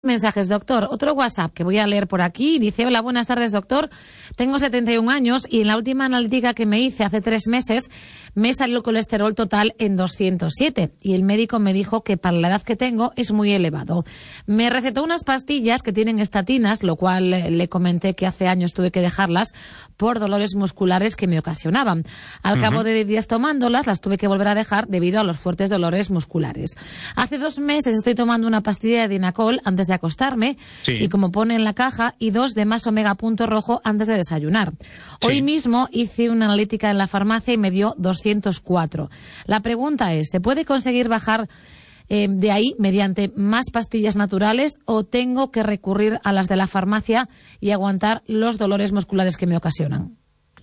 Mensajes, doctor. Otro WhatsApp que voy a leer por aquí. Dice: hola, buenas tardes, doctor. Tengo 71 años y en la última analítica que me hice hace 3 meses me salió el colesterol total en 207 y el médico me dijo que para la edad que tengo es muy elevado. Me recetó unas pastillas que tienen estatinas, lo cual le comenté que hace años tuve que dejarlas por dolores musculares que me ocasionaban. Al cabo de 10 días tomándolas, las tuve que volver a dejar debido a los fuertes dolores musculares. Hace 2 meses estoy tomando una pastilla de Dinacol antes de acostarme, y como pone en la caja, y 2 de más omega punto rojo antes de desayunar. Hoy mismo hice una analítica en la farmacia y me dio 204. La pregunta es, ¿se puede conseguir bajar de ahí mediante más pastillas naturales o tengo que recurrir a las de la farmacia y aguantar los dolores musculares que me ocasionan?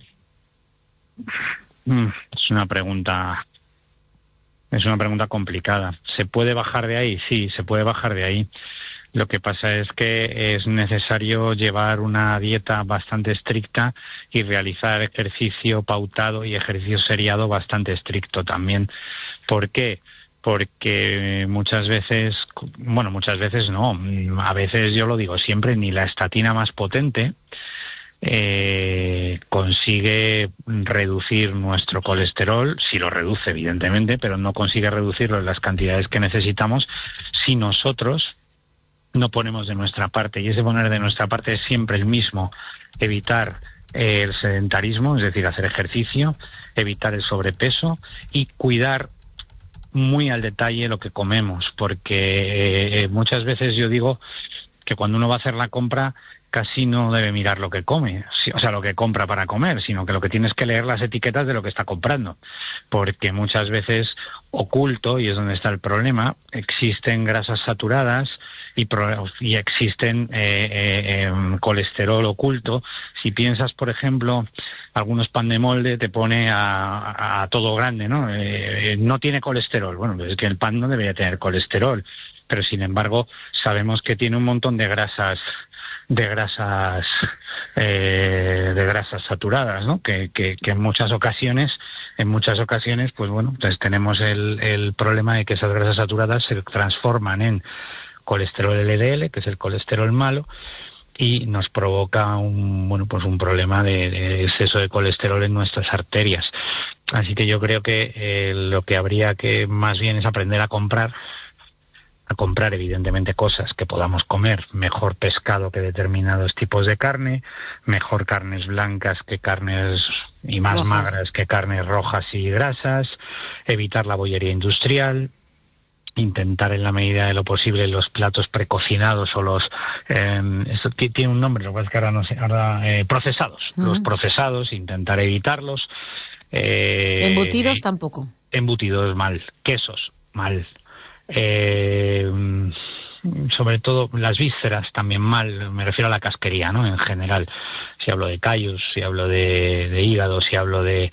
Es una pregunta complicada. ¿Se puede bajar de ahí? Sí, se puede bajar de ahí. Lo que pasa es que es necesario llevar una dieta bastante estricta y realizar ejercicio pautado y ejercicio seriado bastante estricto también. ¿Por qué? Porque muchas veces no, a veces, yo lo digo siempre, ni la estatina más potente consigue reducir nuestro colesterol, si lo reduce evidentemente, pero no consigue reducirlo en las cantidades que necesitamos si nosotros no ponemos de nuestra parte. Y ese poner de nuestra parte es siempre el mismo: evitar el sedentarismo, es decir, hacer ejercicio, evitar el sobrepeso y cuidar muy al detalle lo que comemos, porque muchas veces yo digo que cuando uno va a hacer la compra casi no debe mirar lo que come, o sea, lo que compra para comer, sino que lo que tiene es que leer las etiquetas de lo que está comprando, porque muchas veces oculto, y es donde está el problema, existen grasas saturadas y existen colesterol oculto. Si piensas, por ejemplo, algunos pan de molde te pone a todo grande, ¿no? No tiene colesterol. Bueno, pues es que el pan no debería tener colesterol, pero sin embargo sabemos que tiene un montón de grasas saturadas, ¿no? Que en muchas ocasiones, pues bueno, pues tenemos el problema de que esas grasas saturadas se transforman en colesterol LDL, que es el colesterol malo, y nos provoca un problema de exceso de colesterol en nuestras arterias. Así que yo creo que lo que habría que más bien es aprender a comprar evidentemente cosas que podamos comer, mejor pescado que determinados tipos de carne, mejor carnes blancas que carnes y más magras que carnes rojas y grasas, evitar la bollería industrial, intentar en la medida de lo posible los platos precocinados o los esto tiene un nombre, lo que es que ahora no sé, procesados, los procesados, intentar evitarlos. Embutidos tampoco. Embutidos mal, quesos mal. Sobre todo las vísceras también mal, me refiero a la casquería, ¿no? En general, si hablo de callos, si hablo de hígado, si hablo de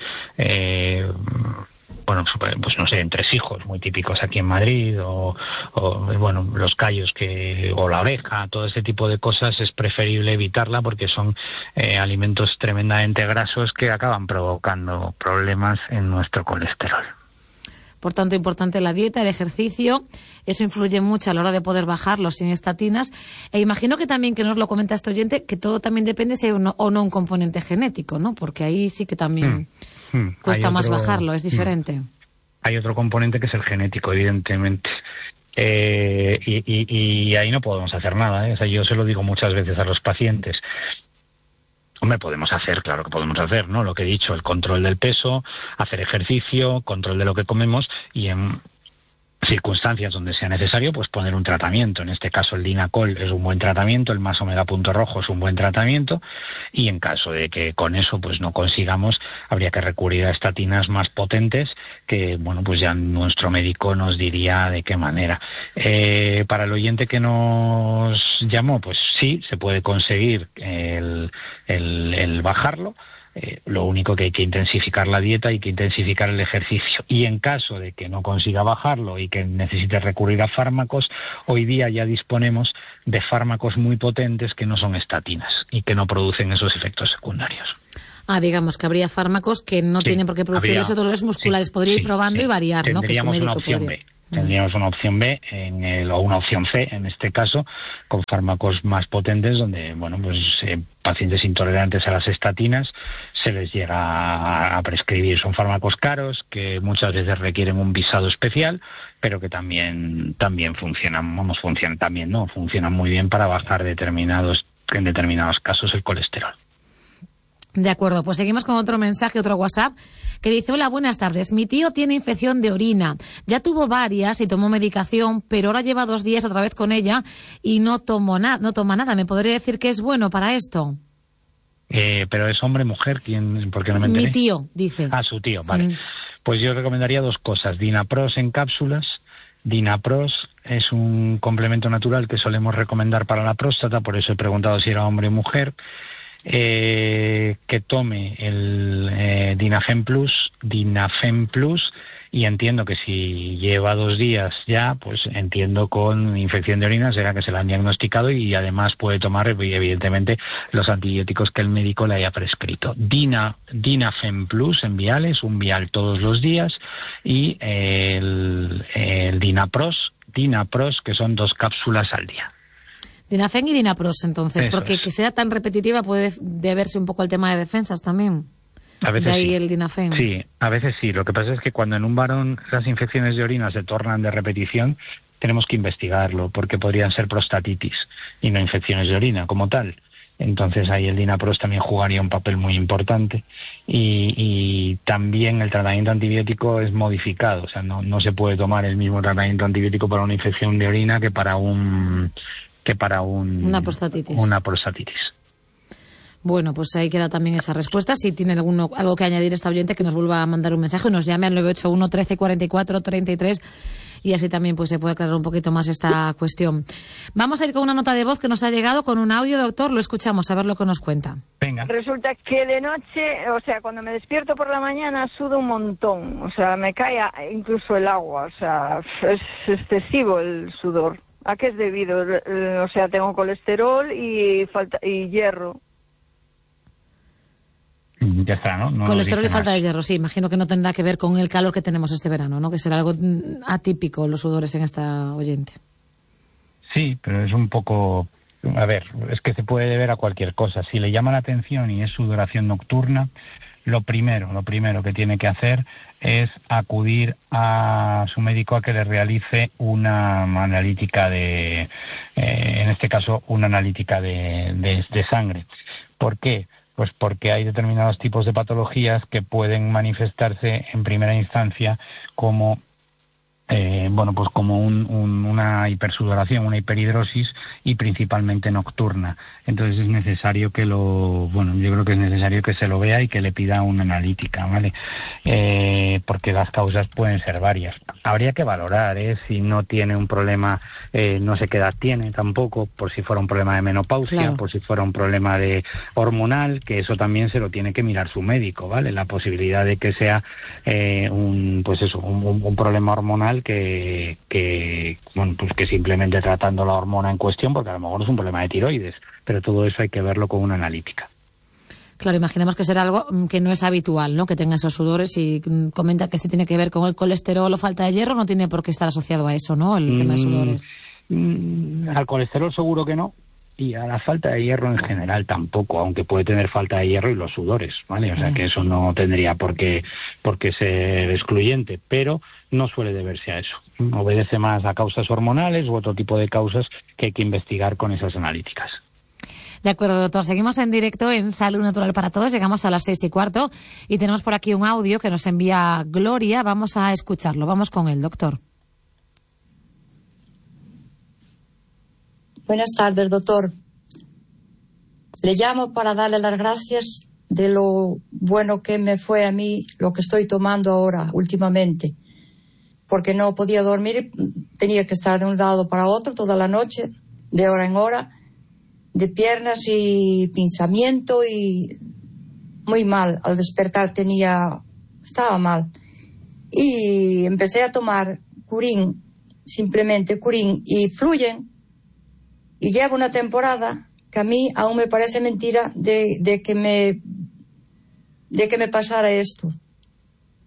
pues no sé, entresijos muy típicos aquí en Madrid, o los callos o la oreja, todo este tipo de cosas es preferible evitarla porque son alimentos tremendamente grasos que acaban provocando problemas en nuestro colesterol. Por tanto, importante la dieta, el ejercicio, eso influye mucho a la hora de poder bajarlo sin estatinas. E imagino que también, que nos lo comenta este oyente, que todo también depende si hay o no un componente genético, ¿no? Porque ahí sí que también cuesta más bajarlo, es diferente. Hay otro componente que es el genético, evidentemente. Y ahí no podemos hacer nada, ¿eh? O sea, yo se lo digo muchas veces a los pacientes. Hombre, claro que podemos hacer, ¿no? Lo que he dicho, el control del peso, hacer ejercicio, control de lo que comemos y en circunstancias donde sea necesario, pues poner un tratamiento. En este caso el Dinacol es un buen tratamiento, el más omega punto rojo es un buen tratamiento, y en caso de que con eso pues no consigamos, habría que recurrir a estatinas más potentes que, pues ya nuestro médico nos diría de qué manera. Para el oyente que nos llamó, pues sí, se puede conseguir el bajarlo. Lo único que hay que intensificar la dieta, hay que intensificar el ejercicio. Y en caso de que no consiga bajarlo y que necesite recurrir a fármacos, hoy día ya disponemos de fármacos muy potentes que no son estatinas y que no producen esos efectos secundarios. Digamos que habría fármacos que no tienen por qué producir esos dolores musculares. Podría ir probando y variar, ¿no? Que su médico una opción B. Tendríamos una opción B o una opción C, en este caso, con fármacos más potentes, donde, bueno, pues pacientes intolerantes a las estatinas se les llega a prescribir. Son fármacos caros que muchas veces requieren un visado especial, pero que también funcionan muy bien para bajar en determinados casos el colesterol. De acuerdo, pues seguimos con otro mensaje, otro WhatsApp, que dice: hola, buenas tardes. Mi tío tiene infección de orina. Ya tuvo varias y tomó medicación, pero ahora lleva 2 días otra vez con ella y no toma nada. ¿Me podría decir qué es bueno para esto? Pero es hombre, mujer, ¿por qué no me enteré? Mi tío, dice. Su tío, vale. Sí. Pues yo recomendaría 2 cosas. Dinapros en cápsulas. Dinapros es un complemento natural que solemos recomendar para la próstata, por eso he preguntado si era hombre o mujer. Que tome el Dinafen Plus, y entiendo que si lleva 2 días ya, pues entiendo con infección de orina será que se la han diagnosticado, y además puede tomar evidentemente los antibióticos que el médico le haya prescrito. Dinafen Plus en viales, un vial todos los días, y el Dinapros, que son 2 cápsulas al día. Dinafen y Dinapros, entonces, Eso porque es. que sea tan repetitiva puede deberse un poco al tema de defensas también. A veces de ahí sí. El Dinafen. Sí, a veces sí. Lo que pasa es que cuando en un varón las infecciones de orina se tornan de repetición, tenemos que investigarlo, porque podrían ser prostatitis y no infecciones de orina como tal. Entonces ahí el Dinapros también jugaría un papel muy importante, y también el tratamiento antibiótico es modificado, o sea, no se puede tomar el mismo tratamiento antibiótico para una infección de orina que para una prostatitis. Bueno, pues ahí queda también esa respuesta. Si tiene algo que añadir esta oyente, que nos vuelva a mandar un mensaje, nos llame al 981 13 44 33, y así también pues se puede aclarar un poquito más esta cuestión. Vamos a ir con una nota de voz que nos ha llegado con un audio, doctor. Lo escuchamos, a ver lo que nos cuenta. Venga. Resulta que de noche, o sea, cuando me despierto por la mañana sudo un montón, o sea, me cae incluso el agua, o sea, es excesivo el sudor. ¿A qué es debido? O sea, tengo colesterol y hierro. Ya está, ¿no? Colesterol y falta de hierro, sí. Imagino que no tendrá que ver con el calor que tenemos este verano, ¿no? Que será algo atípico los sudores en esta oyente. Sí, pero es un poco... A ver, es que se puede deber a cualquier cosa. Si le llama la atención y es sudoración nocturna, lo primero que tiene que hacer es acudir a su médico a que le realice una analítica en este caso, una analítica de sangre. ¿Por qué? Pues porque hay determinados tipos de patologías que pueden manifestarse en primera instancia como una hipersudoración, una hiperhidrosis, y principalmente nocturna. Entonces es necesario yo creo que es necesario que se lo vea y que le pida una analítica, ¿vale? Porque las causas pueden ser varias. Habría que valorar, si no tiene un problema, no sé qué edad tiene tampoco, por si fuera un problema de menopausia, claro, por si fuera un problema de hormonal, que eso también se lo tiene que mirar su médico, ¿vale? La posibilidad de que sea un problema hormonal que simplemente tratando la hormona en cuestión, porque a lo mejor es un problema de tiroides, pero todo eso hay que verlo con una analítica. Claro, imaginemos que será algo que no es habitual, ¿no? Que tenga esos sudores, y comenta que si tiene que ver con el colesterol o falta de hierro, no tiene por qué estar asociado a eso, ¿no? El tema de sudores. Al colesterol seguro que no, y a la falta de hierro en general tampoco, aunque puede tener falta de hierro y los sudores, ¿vale? O sea que eso no tendría por qué ser excluyente, pero no suele deberse a eso. Obedece más a causas hormonales u otro tipo de causas que hay que investigar con esas analíticas. De acuerdo, doctor. Seguimos en directo en Salud Natural para Todos. Llegamos a las 6:15 y tenemos por aquí un audio que nos envía Gloria. Vamos a escucharlo. Vamos con él, doctor. Buenas tardes, doctor. Le llamo para darle las gracias de lo bueno que me fue a mí lo que estoy tomando ahora, últimamente. Porque no podía dormir, tenía que estar de un lado para otro toda la noche, de hora en hora, de piernas y pinzamiento, y muy mal. Al despertar estaba mal. Y empecé a tomar Curín, simplemente Curín y Fluyen. Y llevo una temporada que a mí aún me parece mentira de que me pasara esto.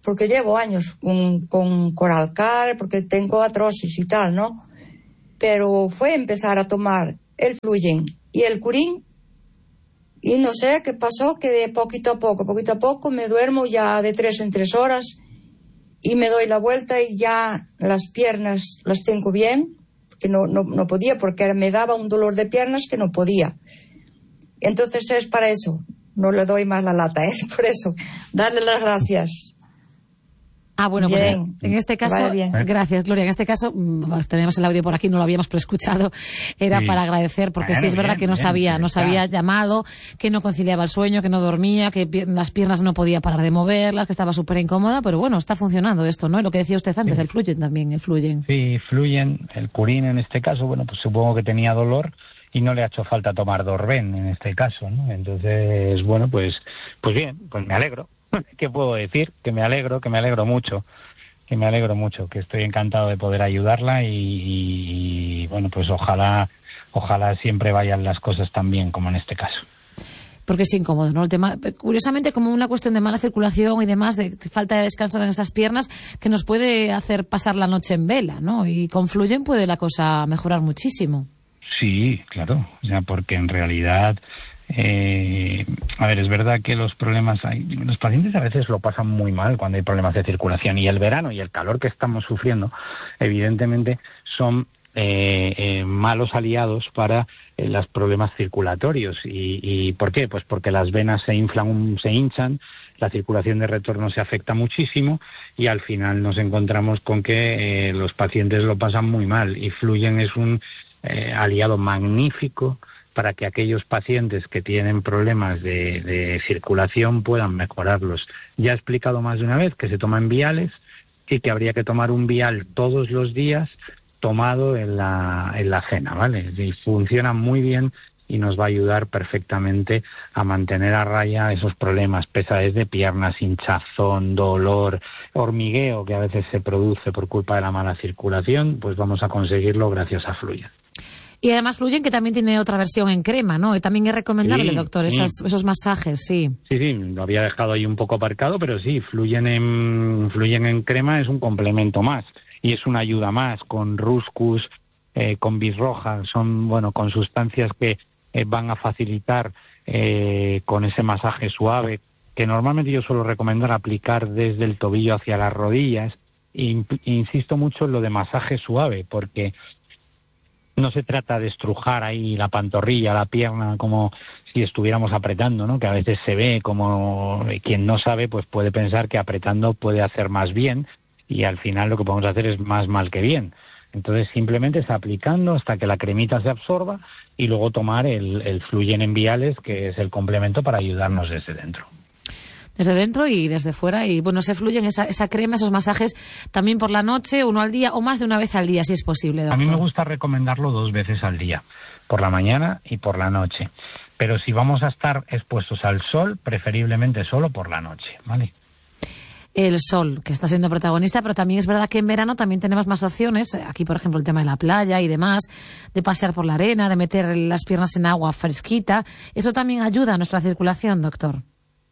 porque llevo años con Coralcal, porque tengo artrosis y tal, ¿no? Pero fue empezar a tomar el Fluyen y el Curín, y no sé qué pasó, que de poquito a poco me duermo ya de 3 en 3 horas y me doy la vuelta y ya las piernas las tengo bien, que no podía, porque me daba un dolor de piernas que no podía. Entonces es para eso, no le doy más la lata, es por eso, darle las gracias. Bueno, bien, pues en este caso, gracias, Gloria. En este caso, tenemos el audio por aquí, no lo habíamos preescuchado, era para agradecer, porque sí es verdad que nos había llamado, que no conciliaba el sueño, que no dormía, que las piernas no podía parar de moverlas, que estaba súper incómoda, pero bueno, está funcionando esto, ¿no? Y lo que decía usted antes, el Fluyen también, el Fluyen. Sí, Fluyen, el Curín en este caso, bueno, pues supongo que tenía dolor y no le ha hecho falta tomar Dorben en este caso, ¿no? Entonces, bueno, pues bien, pues me alegro. ¿Qué puedo decir? Que me alegro mucho, que estoy encantado de poder ayudarla y bueno, pues ojalá siempre vayan las cosas tan bien como en este caso. Porque es incómodo, ¿no? El tema, curiosamente, como una cuestión de mala circulación y demás, de falta de descanso en esas piernas, que nos puede hacer pasar la noche en vela, ¿no? Y con Fluyen puede la cosa mejorar muchísimo. Sí, claro, o sea, porque en realidad, a ver, es verdad que los pacientes a veces lo pasan muy mal cuando hay problemas de circulación, y el verano y el calor que estamos sufriendo, evidentemente, son malos aliados para los problemas circulatorios. ¿Y por qué? Pues porque las venas se hinchan, la circulación de retorno se afecta muchísimo y al final nos encontramos con que los pacientes lo pasan muy mal, y Fluyen es un aliado magnífico para que aquellos pacientes que tienen problemas de circulación puedan mejorarlos. Ya he explicado más de una vez que se toman viales y que habría que tomar un vial todos los días tomado en la cena, ¿vale? Y funciona muy bien y nos va a ayudar perfectamente a mantener a raya esos problemas, pesadez de piernas, hinchazón, dolor, hormigueo que a veces se produce por culpa de la mala circulación, pues vamos a conseguirlo gracias a Fluyen. Y además Fluyen, que también tiene otra versión en crema, ¿no? Y también es recomendable, doctor, esos masajes, sí. Sí, lo había dejado ahí un poco aparcado, pero sí, Fluyen en crema es un complemento más y es una ayuda más, con Ruscus, con Bisroja, son, bueno, con sustancias que van a facilitar con ese masaje suave, que normalmente yo suelo recomendar aplicar desde el tobillo hacia las rodillas. Insisto mucho en lo de masaje suave, porque no se trata de estrujar ahí la pantorrilla, la pierna, como si estuviéramos apretando, ¿no? Que a veces se ve como quien no sabe, pues puede pensar que apretando puede hacer más bien, y al final lo que podemos hacer es más mal que bien. Entonces simplemente es aplicando hasta que la cremita se absorba y luego tomar el Fluyen en viales, que es el complemento para ayudarnos desde dentro. Desde dentro y desde fuera, y bueno, se Fluyen esa crema, esos masajes también por la noche, uno al día o más de una vez al día, si es posible, doctor. A mí me gusta recomendarlo 2 veces al día, por la mañana y por la noche, pero si vamos a estar expuestos al sol, preferiblemente solo por la noche, ¿vale? El sol, que está siendo protagonista, pero también es verdad que en verano también tenemos más opciones. Aquí, por ejemplo, el tema de la playa y demás, de pasear por la arena, de meter las piernas en agua fresquita. Eso también ayuda a nuestra circulación, doctor.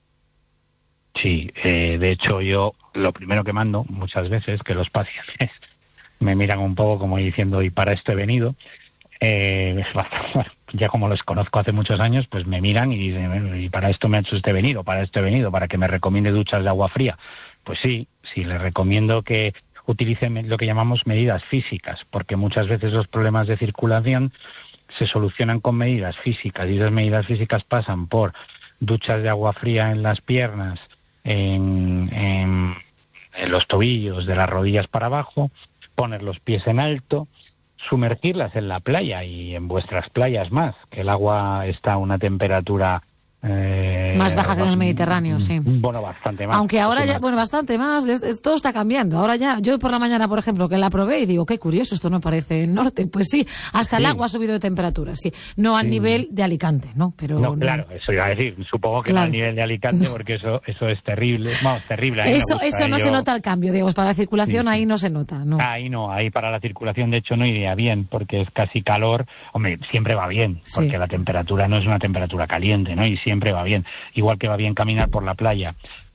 Sí, de hecho yo lo primero que mando muchas veces, que los pacientes me miran un poco como diciendo, ¿y para esto he venido? Ya como los conozco hace muchos años, pues me miran y dicen, bueno, ¿y para esto me ha hecho usted venir? ¿O para esto he venido? ¿Para que me recomiende duchas de agua fría? Pues sí, les recomiendo que utilicen lo que llamamos medidas físicas, porque muchas veces los problemas de circulación se solucionan con medidas físicas, y esas medidas físicas pasan por duchas de agua fría en las piernas, en los tobillos, de las rodillas para abajo, poner los pies en alto, sumergirlas en la playa y en vuestras playas más, que el agua está a una temperatura más baja que en el Mediterráneo, sí. Bueno, bastante más. Aunque ahora ya, bueno, bastante más, todo está cambiando. Ahora ya, yo por la mañana, por ejemplo, que la probé y digo, qué curioso, esto no parece el norte. Pues sí, hasta el agua ha subido de temperatura, sí. No al nivel de Alicante, ¿no? Pero no, claro, eso iba a decir. Supongo que no al nivel de Alicante, porque eso es terrible. Vamos, terrible. Eso no se nota el cambio, digamos, para la circulación ahí no se nota, ¿no? Ahí para la circulación, de hecho, no iría bien, porque es casi calor. Hombre, siempre va bien, porque la temperatura no es una temperatura caliente, ¿no? Y siempre va bien. Igual que va bien caminar por la playa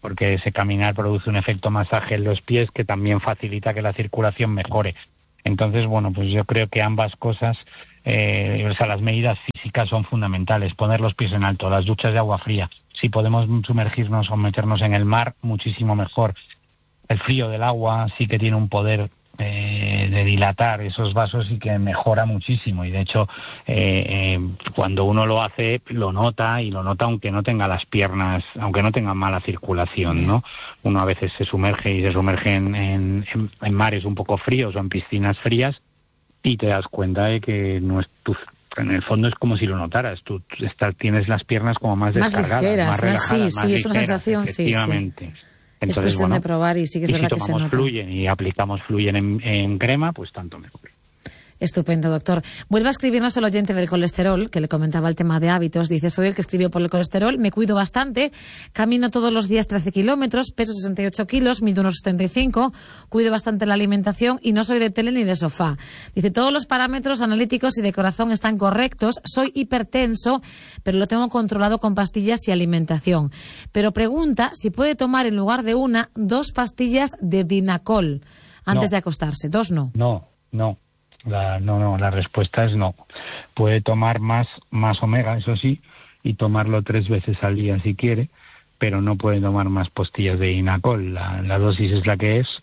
porque ese caminar produce un efecto masaje en los pies que también facilita que la circulación mejore. Entonces, bueno, pues yo creo que ambas cosas, las medidas físicas son fundamentales. Poner los pies en alto, las duchas de agua fría. Si podemos sumergirnos o meternos en el mar, muchísimo mejor. El frío del agua sí que tiene un poder de dilatar esos vasos y que mejora muchísimo. Y de hecho, cuando uno lo hace, lo nota aunque no tenga las piernas, aunque no tenga mala circulación, ¿no? Uno a veces se sumerge en mares un poco fríos o en piscinas frías y te das cuenta de que no es en el fondo es como si lo notaras. Tú tienes las piernas como más descargadas, ligeras, más relajadas, sí, es una sensación, efectivamente. Sí. Entonces, es cuestión de probar y sí que es verdad que se nota. Si tomamos Fluyen y aplicamos Fluyen en crema, pues tanto mejor. Estupendo, doctor. Vuelve a escribirnos el oyente del colesterol, que le comentaba el tema de hábitos. Dice, soy el que escribió por el colesterol, me cuido bastante, camino todos los días 13 kilómetros, peso 68 kilos, mido unos 75, cuido bastante la alimentación y no soy de tele ni de sofá. Dice, todos los parámetros analíticos y de corazón están correctos, soy hipertenso, pero lo tengo controlado con pastillas y alimentación. Pero pregunta si puede tomar en lugar de 2 pastillas de Dinacol antes de acostarse. 2 no. No. La respuesta es no. Puede tomar más omega, eso sí, y tomarlo 3 veces al día si quiere, pero no puede tomar más pastillas de Dinacol. La dosis es la que es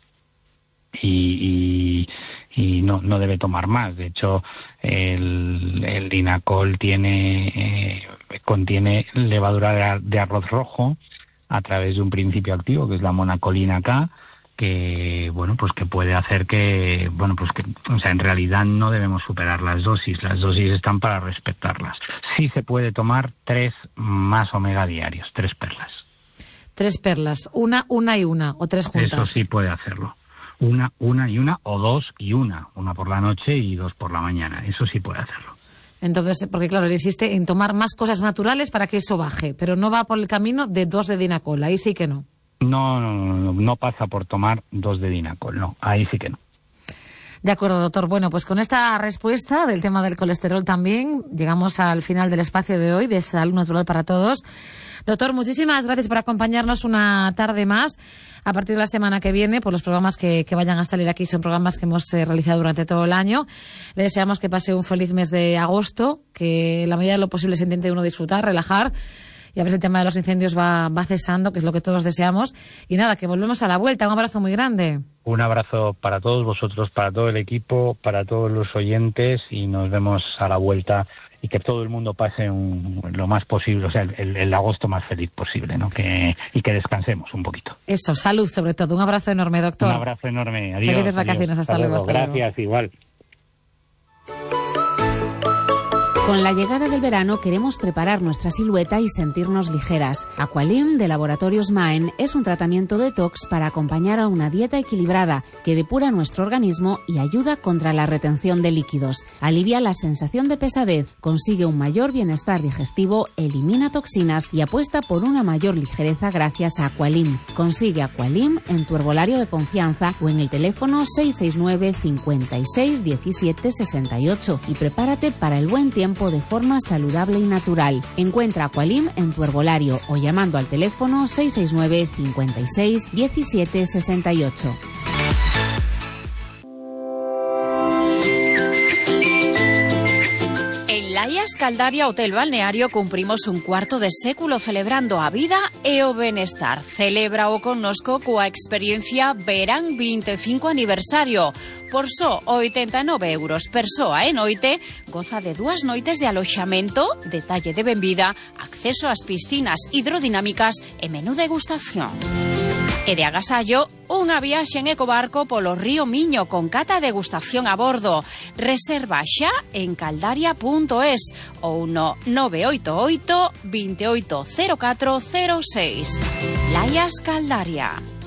y no debe tomar más. De hecho, el Dinacol contiene levadura de arroz rojo a través de un principio activo que es la monacolina K, que que puede hacer que en realidad no debemos superar las dosis están para respetarlas. Sí se puede tomar 3 más omega diarios, 3 perlas. 3 perlas, una y una, o 3 juntas. Eso sí puede hacerlo. Una y una, o 2 y una por la noche y 2 por la mañana. Eso sí puede hacerlo. Entonces, porque claro, él insiste en tomar más cosas naturales para que eso baje, pero no va por el camino de 2 de Dinacol, ahí sí que no. No pasa por tomar 2 de Dinacol, no, ahí sí que no. De acuerdo, doctor. Bueno, pues con esta respuesta del tema del colesterol también llegamos al final del espacio de hoy de Salud Natural para Todos. Doctor, muchísimas gracias por acompañarnos una tarde más. A partir de la semana que viene, por los programas que vayan a salir aquí, son programas que hemos realizado durante todo el año. Le deseamos que pase un feliz mes de agosto, que la medida de lo posible se intente uno disfrutar, relajar, y a ver si el tema de los incendios va cesando, que es lo que todos deseamos. Y nada, que volvemos a la vuelta. Un abrazo muy grande. Un abrazo para todos vosotros, para todo el equipo, para todos los oyentes, y nos vemos a la vuelta, y que todo el mundo pase lo más posible, o sea, el agosto más feliz posible, ¿no? Y que descansemos un poquito. Eso, salud sobre todo. Un abrazo enorme, doctor. Un abrazo enorme. Adiós. Felices vacaciones. Hasta luego. Gracias, igual. Con la llegada del verano queremos preparar nuestra silueta y sentirnos ligeras. Aqualim de Laboratorios Maen es un tratamiento detox para acompañar a una dieta equilibrada que depura nuestro organismo y ayuda contra la retención de líquidos. Alivia la sensación de pesadez, consigue un mayor bienestar digestivo, elimina toxinas y apuesta por una mayor ligereza gracias a Aqualim. Consigue Aqualim en tu herbolario de confianza o en el teléfono 669 56 17 68 y prepárate para el buen tiempo de forma saludable y natural. Encuentra Aqualim en tu herbolario o llamando al teléfono 669 56 17 68. En Laias Caldaria Hotel Balneario cumprimos un cuarto de século celebrando a vida e o benestar. Celebra o connosco coa experiencia Verán 25 aniversario. Por só 89 euros persoa e noite, goza de 2 noites de aloxamento, detalle de benvida, acceso ás piscinas hidrodinámicas e menú degustación. E de agasallo, unha viaxe en ecobarco polo río Miño con cata e degustación a bordo. Reserva xa en caldaria.es ou no 988 280406. Laias Caldaria.